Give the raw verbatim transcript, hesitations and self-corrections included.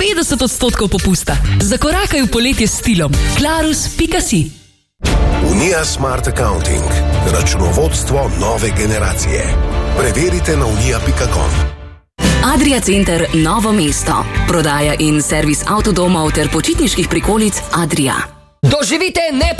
petdeset odstotkov popusta. Zakorakaj v poletje s stilom. Clarus pika si. Unija Smart Accounting. Računovodstvo nove generacije. Preverite na unija pika com. Adria Center Novo mesto. Prodaja in servis avtodomov ter počitniških prikolic Adria. Doživite ne